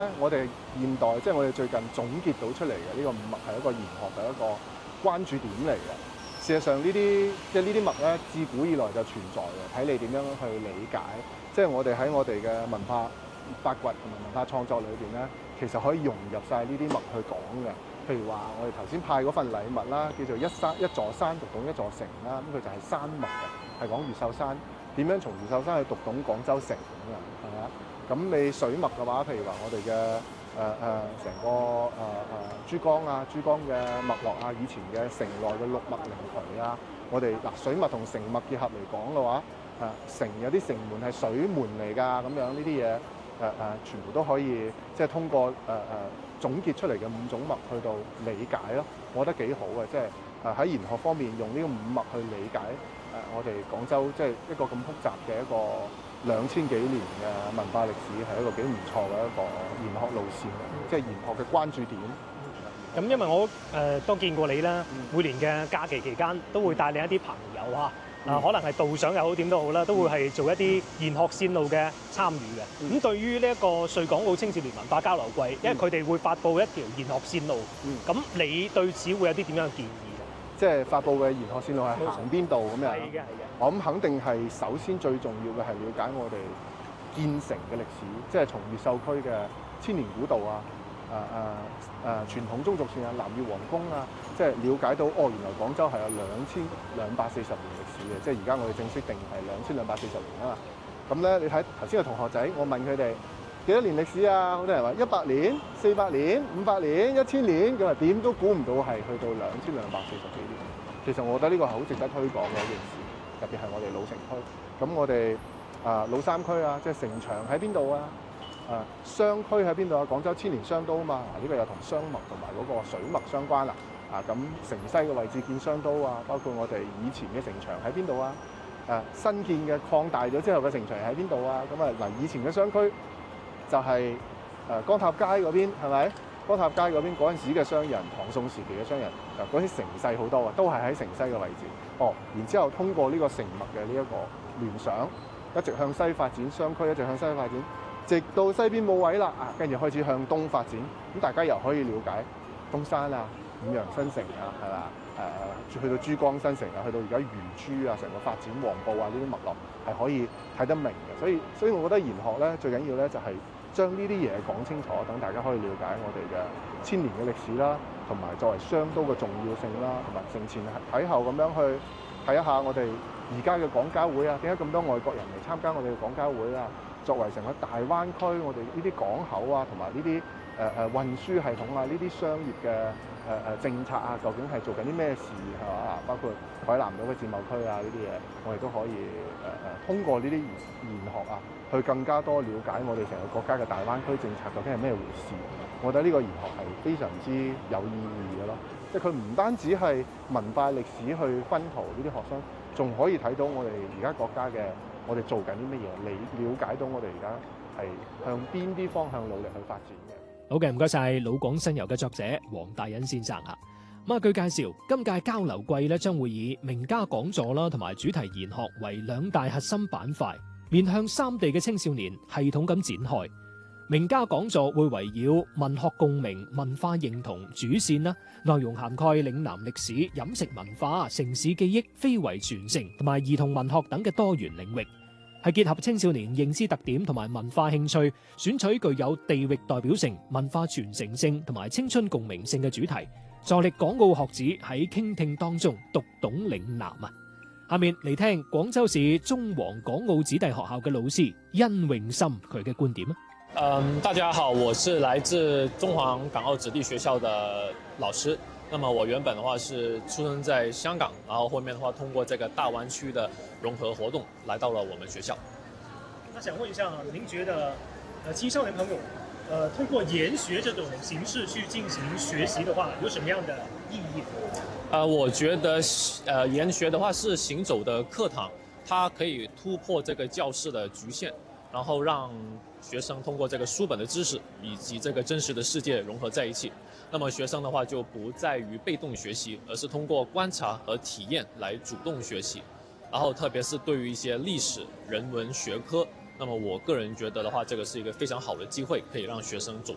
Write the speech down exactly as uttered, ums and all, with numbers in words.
我哋現代即係我哋最近總結到出嚟嘅呢個五脈係一個玄學嘅一個關注點嚟嘅。事實上呢啲即係呢啲脈咧，自古以來就存在嘅，睇你點樣去理解。即係我哋喺我哋嘅文化發掘同埋文化創作裏邊咧，其實可以融入晒呢啲脈去講嘅。譬如話我哋頭先派嗰份禮物啦，叫做一山一座山讀懂一座城啦，咁佢就係山脈嘅，係講越秀山點樣從越秀山去讀懂廣州城咁樣，係咪啊？咁你水脈嘅話，譬如話我哋嘅誒誒成個誒誒、呃、珠江啊，珠江嘅脈絡啊，以前嘅城內嘅六脈靈渠啊，我哋嗱水脈同城脈結合嚟講嘅話，誒、啊、城有啲城門係水門嚟㗎，咁樣呢啲嘢誒誒全部都可以即係通過誒誒、呃、總結出嚟嘅五種脈去到理解咯，我覺得幾好嘅，即係誒喺玄學方面用呢個五脈去理解誒、呃、我哋廣州即係一個咁複雜嘅一個兩千幾年嘅文化歷史，係一個幾唔錯嘅一個玄學路線，即係玄學嘅關注點。 咁因為我誒、呃、都見過你啦，每年嘅假期期間都會帶領一啲朋友嚇， 嗯、 啊可能係導賞又好點都好啦，都會係做一啲玄學線路嘅參與嘅。咁、嗯、對於呢一個穗港澳青少年文化交流季，因為佢哋會發布一條玄學線路，咁、嗯、你對此會有啲點樣嘅建議？ 即係發布嘅玄學線路係行邊度咁樣？ 係嘅，係嘅。 我諗肯定係首先最重要嘅係了解我哋建城嘅歷史，即係從越秀區嘅千年古道啊、誒誒誒傳統宗族線啊、南越皇宮啊，即係了解到哦，原來廣州係有兩千兩百四十年歷史嘅，即係而家我哋正式定係兩千兩百四十年啊嘛。咁咧，你睇頭先嘅同學仔，我問佢哋幾多年歷史啊？好多人話一百年、四百年、五百年、一千年，咁啊點都估唔到係去到兩千兩百四十幾年。其實我覺得呢個係好值得推廣嘅一件事。特別係我哋老城區，咁我哋啊、呃、老三區啊，即係城牆喺邊度啊？啊商區喺邊度啊？廣州千年商都啊嘛，呢、這個又同商脈同埋嗰個水脈相關啦。啊咁城西嘅位置建商都啊，包括我哋以前嘅城牆喺邊度啊？誒新建嘅擴大咗之後嘅城牆喺邊度啊？咁啊嗱，以前嘅商區就係誒江塔街嗰邊係咪？江塔街嗰邊嗰陣時嘅商人，唐宋時期嘅商人，嗱嗰啲城勢好多啊，都係喺城西嘅位置。哦，然之後通過呢個城脈嘅呢一個聯想，一直向西發展，商區一直向西發展，直到西邊冇位啦，啊，跟住開始向東發展。咁大家又可以了解東山啊、五羊新城啊，係嘛？誒、呃，去到珠江新城啊，去到而家漁珠啊，成個發展黃埔啊呢啲脈絡係可以睇得明嘅。所以，所以我覺得玄學咧最緊要咧就係將呢啲嘢講清楚，等大家可以了解我哋嘅千年嘅歷史啦，同埋作為商都嘅重要性啦，同埋承前啟後咁樣去睇一下我哋而家嘅廣交會啊，點解咁多外國人嚟參加我哋嘅廣交會啊？作為成個大灣區，我哋呢啲港口啊，同埋呢啲誒誒運輸系統啊，呢啲商業嘅誒誒政策啊，究竟係做緊啲咩事係嘛？包括海南島嘅自貿區啊呢啲嘢，我哋都可以誒誒、呃、通過呢啲玄學啊，去更加多了解我哋成個國家嘅大灣區政策究竟係咩回事。我覺得呢個玄學係非常之有意義嘅咯，即係佢唔單止係文化歷史去薰陶呢啲學生，仲可以睇到我哋而家國家嘅我哋做緊啲乜嘢，你了解到我哋而家係向邊啲方向努力去發展嘅。 好嘅，唔該晒老廣新遊嘅作者黃大隱先生啊。咁啊，據介紹，今屆交流季咧將會以名家講座啦同埋主題研學為兩大核心板塊，面向三地嘅青少年系統咁展開。名家講座會圍繞文學共鳴、文化認同主線啦，內容涵蓋嶺南歷史、飲食文化、城市記憶、非遺傳承同埋兒童文學等嘅多元領域，係結合青少年認知特點同埋文化興趣，選取具有地域代表性、文化傳承性同埋青春共鳴性嘅主題，助力港澳學子喺傾聽當中讀懂嶺南啊！下面嚟聽廣州市中皇港澳子弟學校嘅老師殷永森佢嘅觀點啊！ 嗯，大家好，我是來自中皇港澳子弟學校的老師。那麼我原本的話是出生在香港，然後後面的話通過這個大灣區的融合活動，來到了我們學校。 那想問一下，您覺得，呃，青少年朋友，呃，通過研學這種形式去進行學習的話，有什麼樣的意義？ 呃，我覺得，呃，研學的話是行走的課堂，它可以突破這個教室的局限，然後讓學生通過這個書本的知識以及這個真實的世界融合在一起。那麼學生的話就不在於被動學習，而是通過觀察和體驗來主動學習。然後特別是對於一些歷史、人文學科，那麼我個人覺得的話，這個是一個非常好的機會，可以讓學生走